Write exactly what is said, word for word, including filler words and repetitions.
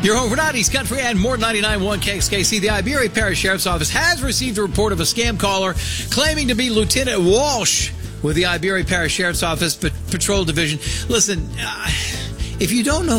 Your home for nineties country and more ninety-nine point one K X K C. The Iberia Parish Sheriff's Office has received a report of a scam caller claiming to be Lieutenant Walsh with the Iberia Parish Sheriff's Office Patrol Division. Listen, uh, if you don't know